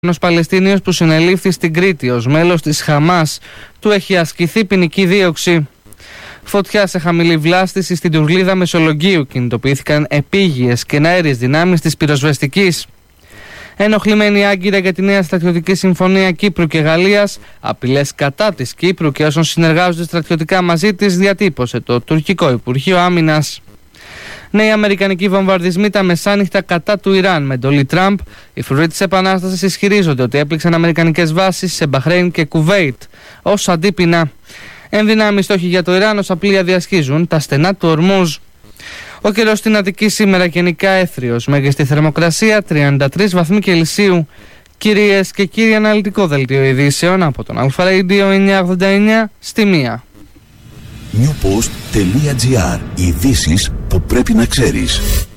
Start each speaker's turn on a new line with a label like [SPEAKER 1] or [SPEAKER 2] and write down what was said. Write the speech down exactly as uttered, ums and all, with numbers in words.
[SPEAKER 1] Ένας Παλαιστίνιος που συνελήφθη στην Κρήτη ως μέλος της Χαμάς, του έχει ασκηθεί ποινική δίωξη. Φωτιά σε χαμηλή βλάστηση στην Τουρλίδα Μεσολογγίου, κινητοποιήθηκαν επίγειες και εναέριες δυνάμεις της πυροσβεστικής. Ενοχλημένη Άγκυρα για τη νέα στρατιωτική συμφωνία Κύπρου και Γαλλίας, απειλές κατά της Κύπρου και όσων συνεργάζονται στρατιωτικά μαζί της, διατύπωσε το τουρκικό Υπουργείο Άμυνας. Νέοι αμερικανικοί βομβαρδισμοί τα μεσάνυχτα κατά του Ιράν με εντολή Τραμπ. Οι φρουροί της Επανάστασης ισχυρίζονται ότι έπληξαν αμερικανικές βάσεις σε Μπαχρέιν και Κουβέιτ ως αντίπεινα. Ενδυνάμει στόχοι για το Ιράν ως απλία διασχίζουν τα στενά του Ορμούζ. Ο καιρός στην Αττική σήμερα γενικά έθριος, μέγιστη θερμοκρασία τριάντα τρεις βαθμοί Κελσίου. Κυρίες και κύριοι, αναλυτικό δελτίο ειδήσεων από τον Αλφα Radio εννιακόσια ογδόντα εννιά στη μία.
[SPEAKER 2] newpost.gr. Ειδήσεις που πρέπει να ξέρεις.